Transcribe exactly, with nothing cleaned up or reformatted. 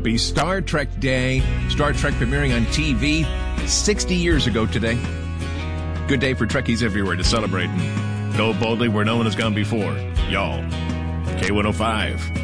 Happy Star Trek Day. Star Trek premiering on T V sixty years ago today. Good day for Trekkies everywhere to celebrate and go boldly where no one has gone before. Y'all. K one oh five.